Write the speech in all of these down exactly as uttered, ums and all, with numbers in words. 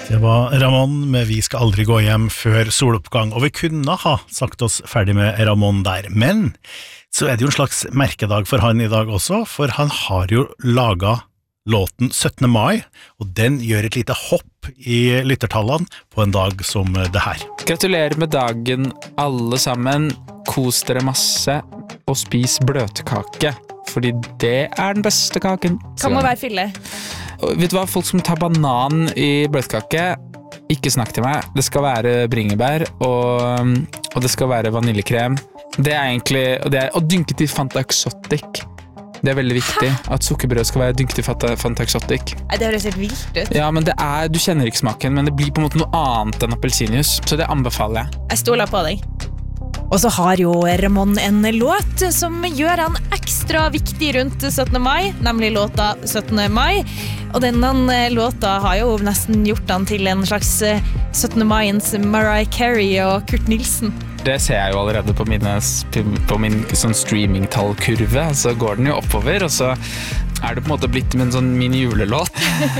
Det var Ramón med Vi skal aldri gå hjem før soloppgang, og vi kunne ha sagt oss ferdig med Ramón der, men så er det jo en slags merkedag for han i dag også, for han har jo laget låten syttende mai, og den gjør et lite hopp i lyttertallene på en dag som det her. Gratulerer med dagen alle sammen, kos dere masse og spis bløtkake, fordi det er den beste kaken. Kan må være fylle. Vet du hva, folk som tar banan i bløtkake, ikke snakk til meg. Det skal være bringebær, og, og det skal være vaniljekrem. Det er egentlig, og, det er, og dynket i Fanta Exotic. Det er veldig viktig, Hæ? At sukkerbrød skal være dynket i Fanta, Fanta Exotic. Det høres helt vilt ut. Ja, men det er, du kjenner ikke smaken, men det blir på en måte noe annet enn appelsinjuice, så det anbefaler jeg. Jeg stoler på deg. Og så har jo Ramón en låt som gjør han ekstra viktig rundt syttende mai, nemlig låta syttende mai. Og denne låta har jo nesten gjort han til en slags syttende maiens Mariah Carey og Kurt Nilsen. Det ser jeg jo allerede på, mine, på min sånn streamingtallkurve, så går den jo oppover, og så er det på en måte blitt med en sånn mini-julelåt.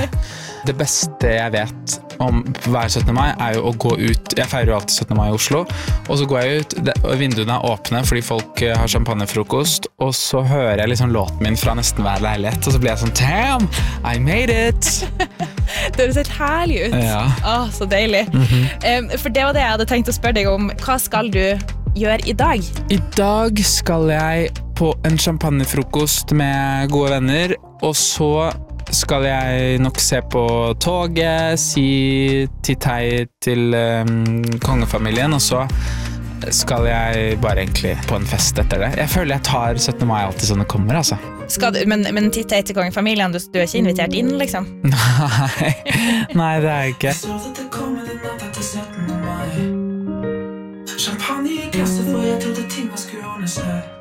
Det beste jeg vet om hver syttende mai er jo å gå ut, jeg feirer jo alltid syttende mai i Oslo, og så går jeg ut, og vinduene er åpne fordi folk har champagnefrokost, og så hører jeg liksom låten min fra nesten hver leilighet, og så blir jeg sånn, damn, I made it! Det høres helt herlig ut. Ja. Åh, så deilig. Mm-hmm. For det var det jeg hadde tenkt å spørre deg om. Hva skal du gjøre i dag? I dag skal jeg på en champagnefrokost med gode venner, og så skal jeg nok se på toget, si titei til um, kongefamilien, og så skal jeg bare egentlig på en fest etter det. Jeg føler jeg tar syttende mai alltid sånn det kommer, altså. Skal du, men, men titei til kongefamilien, du, du er ikke invitert inn, liksom? Nei, nei det er jeg ikke. Champagne i glasset, for jeg trodde ting var skulle ordne seg.